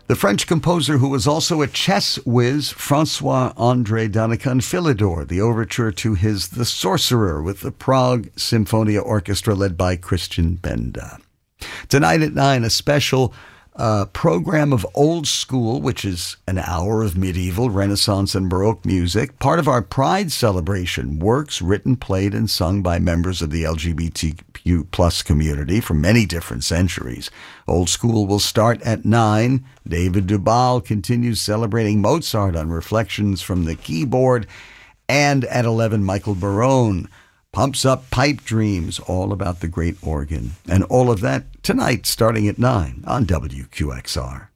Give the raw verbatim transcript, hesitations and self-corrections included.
The French composer who was also a chess whiz, Francois-André Danican Philidor, the overture to his The Sorcerer with the Prague Symphonia Orchestra led by Christian Benda. Tonight at nine, a special uh, program of Old School, which is an hour of medieval, Renaissance, and Baroque music, part of our Pride celebration, works written, played, and sung by members of the L G B T Q plus community from many different centuries. Old School will start at nine. David Dubal continues celebrating Mozart on Reflections from the Keyboard. And at eleven, Michael Barone pumps up Pipe Dreams, all about the great organ. And all of that tonight starting at nine on W Q X R.